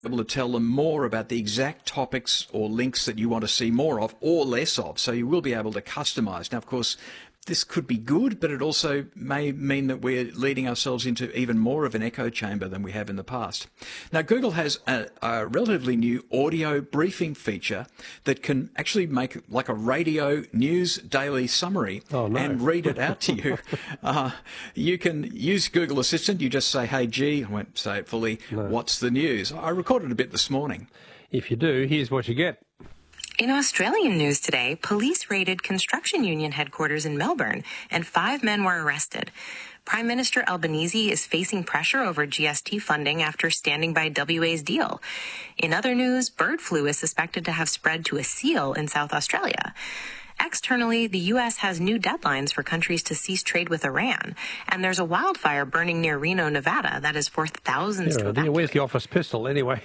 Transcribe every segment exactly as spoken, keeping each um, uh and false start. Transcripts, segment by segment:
able to tell them more about the exact topics or links that you want to see more of or less of. So you will be able to customize. Now, of course, this could be good, but it also may mean that we're leading ourselves into even more of an echo chamber than we have in the past. Now, Google has a, a relatively new audio briefing feature that can actually make like a radio news daily summary oh, no. and read it out to you. uh, you can use Google Assistant. You just say, hey, G, I won't say it fully, no. what's the news? I recorded a bit this morning. If you do, here's what you get. In Australian news today, police raided construction union headquarters in Melbourne, and five men were arrested. Prime Minister Albanese is facing pressure over G S T funding after standing by W A's deal. In other news, bird flu is suspected to have spread to a seal in South Australia. Externally, the U S has new deadlines for countries to cease trade with Iran, and there's a wildfire burning near Reno, Nevada that has forced thousands yeah, to evacuate. Where's the office pistol, anyway?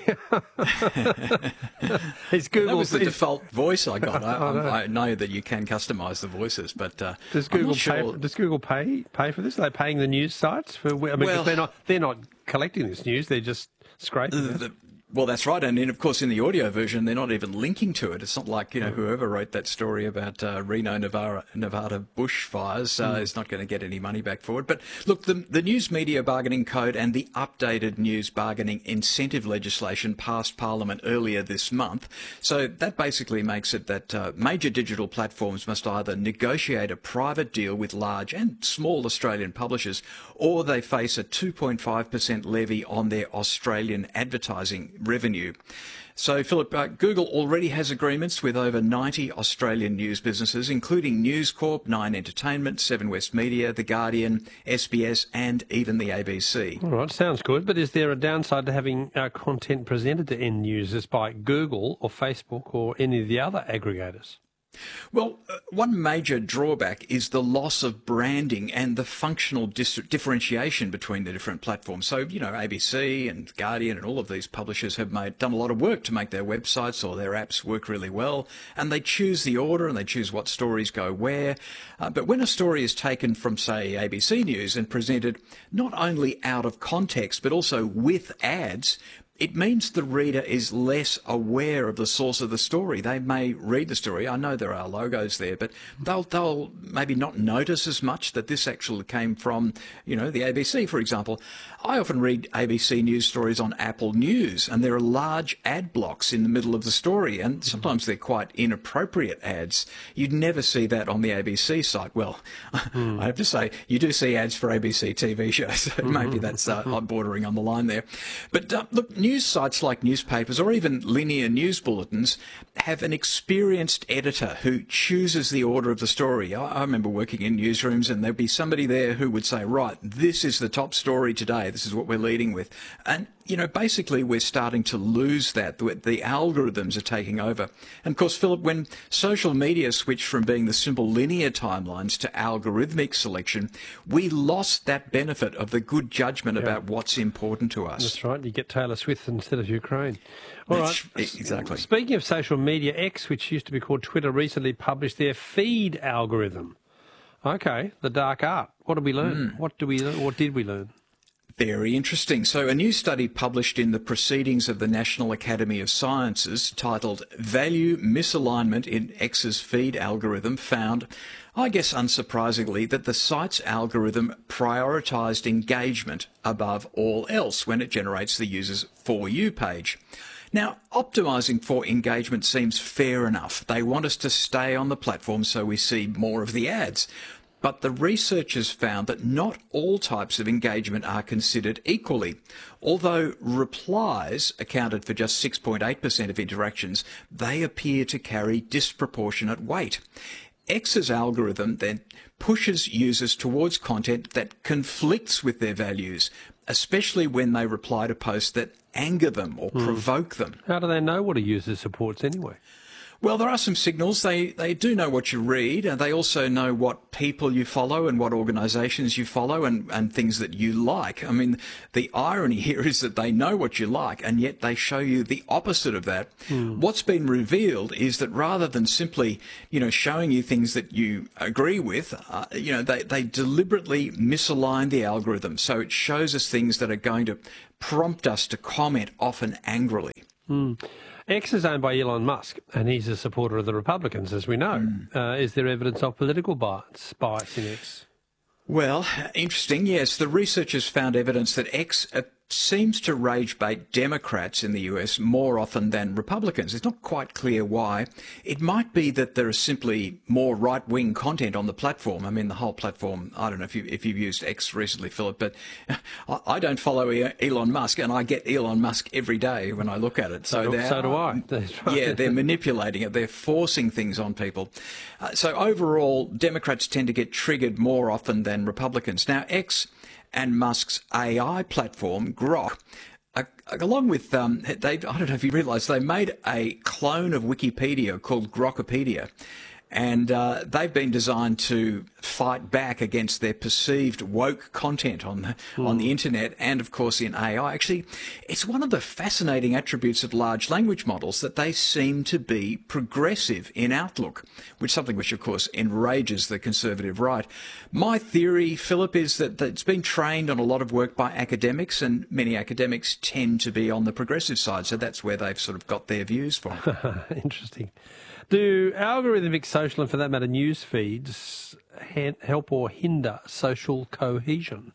It's Google. That was the default voice I got. I, I, know. I know that you can customise the voices, but uh, does Google I'm not pay? sure. Does Google pay pay for this? Are they paying the news sites for? I mean, well, they're not they're not collecting this news. They're just scraping the, it. The, Well, that's right. And then, of course, in the audio version, they're not even linking to it. It's not like, you know, whoever wrote that story about uh, Reno, Nevada, Nevada bushfires uh, mm. is not going to get any money back for it. But look, the, the News Media Bargaining Code and the updated news bargaining incentive legislation passed Parliament earlier this month. So that basically makes it that uh, major digital platforms must either negotiate a private deal with large and small Australian publishers, or they face a two point five percent levy on their Australian advertising revenue. So, Philip, uh, Google already has agreements with over ninety Australian news businesses, including News Corp, Nine Entertainment, Seven West Media, The Guardian, S B S, and even the A B C. All right, sounds good. But is there a downside to having uh, content presented to end users by Google or Facebook or any of the other aggregators? Well, uh, one major drawback is the loss of branding and the functional dis- differentiation between the different platforms. So, you know, A B C and Guardian and all of these publishers have made done a lot of work to make their websites or their apps work really well, and they choose the order and they choose what stories go where. Uh, but when a story is taken from, say, A B C News and presented not only out of context but also with ads, it means the reader is less aware of the source of the story. They may read the story. I know there are logos there, but they'll they'll maybe not notice as much that this actually came from, you know, the A B C, for example. I often read A B C News stories on Apple News, and there are large ad blocks in the middle of the story, and sometimes they're quite inappropriate ads. You'd never see that on the A B C site. Well, mm. I have to say, you do see ads for A B C T V shows, so maybe that's uh, bordering on the line there. But uh, look, news sites like newspapers or even linear news bulletins have an experienced editor who chooses the order of the story. I, I remember working in newsrooms, and there'd be somebody there who would say, right, this is the top story today. This is what we're leading with. And, you know, basically we're starting to lose that. The, the algorithms are taking over. And, of course, Philip, when social media switched from being the simple linear timelines to algorithmic selection, we lost that benefit of the good judgment yeah. about what's important to us. That's right. You get Taylor Swift instead of Ukraine. All That's, right. Exactly. Speaking of social media, X, which used to be called Twitter, recently published their feed algorithm. Okay, the dark art. What did we learn? Mm. What do we? What did we learn? Very interesting. So a new study published in the Proceedings of the National Academy of Sciences titled Value Misalignment in X's Feed Algorithm found, I guess unsurprisingly, that the site's algorithm prioritised engagement above all else when it generates the user's For You page. Now, optimising for engagement seems fair enough. They want us to stay on the platform so we see more of the ads. But the researchers found that not all types of engagement are considered equally. Although replies accounted for just six point eight percent of interactions, they appear to carry disproportionate weight. X's algorithm then pushes users towards content that conflicts with their values, especially when they reply to posts that anger them or hmm. provoke them. How do they know what a user supports anyway? Well, there are some signals. They they do know what you read, and they also know what people you follow and what organisations you follow and, and things that you like. I mean, the irony here is that they know what you like, and yet they show you the opposite of that. Mm. What's been revealed is that rather than simply, you know, showing you things that you agree with, uh, you know, they, they deliberately misalign the algorithm. So it shows us things that are going to prompt us to comment, often angrily. Mm. X is owned by Elon Musk, and he's a supporter of the Republicans, as we know. Mm. Uh, is there evidence of political bias, bias in X? Well, interesting, yes. The researchers found evidence that X uh, seems to rage bait Democrats in the U S more often than Republicans. It's not quite clear why. It might be that there is simply more right-wing content on the platform. I mean, the whole platform, I don't know if, you, if you've used X recently, Philip, but I don't follow Elon Musk, and I get Elon Musk every day when I look at it. So, so, so do I. Yeah, they're manipulating it. They're forcing things on people. Uh, so overall, Democrats tend to get triggered more often than Republicans. Now, X and Musk's A I platform, Grok, uh, along with, um, they, I don't know if you realise, they made a clone of Wikipedia called Grokopedia. And uh, they've been designed to fight back against their perceived woke content on the, mm. on the internet and, of course, in A I. Actually, it's one of the fascinating attributes of large language models that they seem to be progressive in outlook, which is something which, of course, enrages the conservative right. My theory, Philip, is that, that it's been trained on a lot of work by academics, and many academics tend to be on the progressive side, so that's where they've sort of got their views from. Interesting. Do algorithmic social, and for that matter news feeds, help or hinder social cohesion?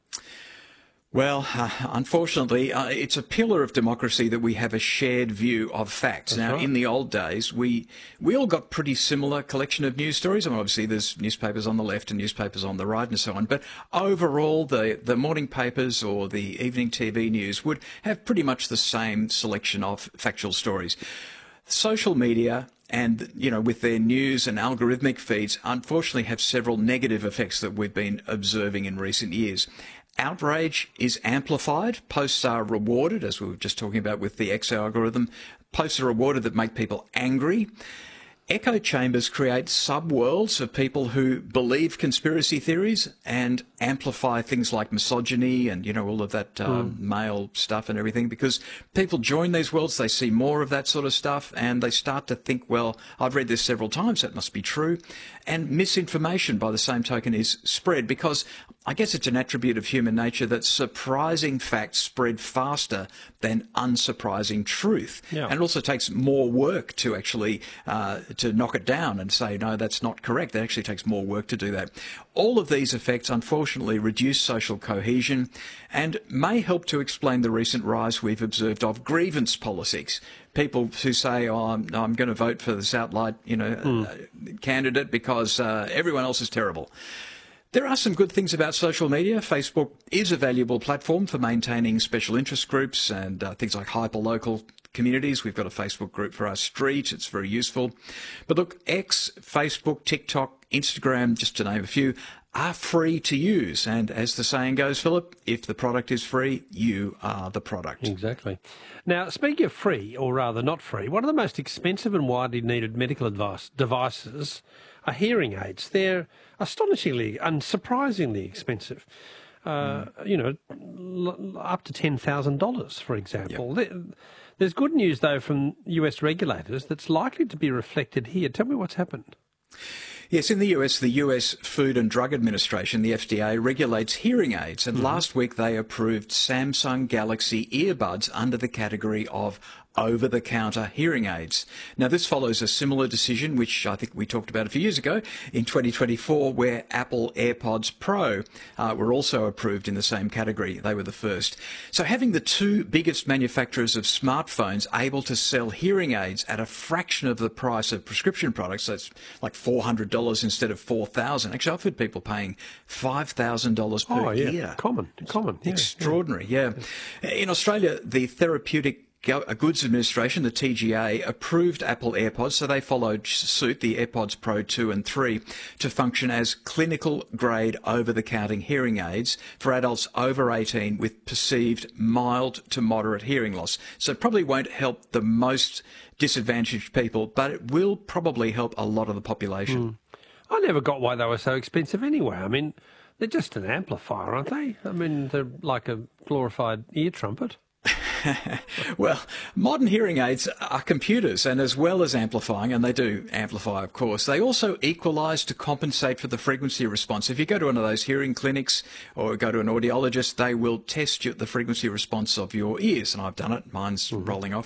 Well, uh, unfortunately, uh, it's a pillar of democracy that we have a shared view of facts. That's now, right. In the old days, we we all got pretty similar collection of news stories. I mean, obviously, there's newspapers on the left and newspapers on the right and so on. But overall, the, the morning papers or the evening T V news would have pretty much the same selection of factual stories. Social media and, you know, with their news and algorithmic feeds, unfortunately have several negative effects that we've been observing in recent years. Outrage is amplified. Posts are rewarded, as we were just talking about with the X algorithm. Posts are rewarded that make people angry. Echo chambers create subworlds of people who believe conspiracy theories and amplify things like misogyny and, you know, all of that um, mm. male stuff and everything, because people join these worlds, they see more of that sort of stuff, and they start to think, well, I've read this several times, that must be true. And misinformation, by the same token, is spread because I guess it's an attribute of human nature that surprising facts spread faster than unsurprising truth. Yeah. And it also takes more work to actually uh, to knock it down and say, no, that's not correct. It actually takes more work to do that. All of these effects, unfortunately, reduce social cohesion and may help to explain the recent rise we've observed of grievance politics. People who say, oh, I'm, I'm going to vote for this outright, you know, mm. uh, candidate because uh, everyone else is terrible. There are some good things about social media. Facebook is a valuable platform for maintaining special interest groups and uh, things like hyperlocal communities. We've got a Facebook group for our street. It's very useful. But look, X, Facebook, TikTok, Instagram, just to name a few, are free to use. And as the saying goes, Philip, if the product is free, you are the product. Exactly. Now, speaking of free, or rather not free, one of the most expensive and widely needed medical advice devices are hearing aids. They're astonishingly, unsurprisingly expensive. Uh, mm. You know, l- up to ten thousand dollars, for example. Yep. There's good news, though, from U S regulators that's likely to be reflected here. Tell me what's happened. Yes, in the U S, the U S Food and Drug Administration, the F D A, regulates hearing aids, and mm-hmm. last week they approved Samsung Galaxy earbuds under the category of over-the-counter hearing aids. Now, this follows a similar decision, which I think we talked about a few years ago, in twenty twenty-four, where Apple AirPods Pro uh, were also approved in the same category. They were the first. So having the two biggest manufacturers of smartphones able to sell hearing aids at a fraction of the price of prescription products, so it's like four hundred dollars instead of four thousand dollars. Actually, I've heard people paying five thousand dollars per oh, yeah. ear. Common, common. Extraordinary, yeah. yeah. In Australia, the Therapeutic Goods Administration, the T G A, approved Apple AirPods, so they followed suit, the AirPods Pro two and three, to function as clinical-grade over-the-counter hearing aids for adults over eighteen with perceived mild to moderate hearing loss. So it probably won't help the most disadvantaged people, but it will probably help a lot of the population. Mm. I never got why they were so expensive anyway. I mean, they're just an amplifier, aren't they? I mean, they're like a glorified ear trumpet. Well, modern hearing aids are computers, and as well as amplifying, and they do amplify, of course, they also equalise to compensate for the frequency response. If you go to one of those hearing clinics or go to an audiologist, they will test you, the frequency response of your ears, and I've done it. Mine's mm-hmm. rolling off.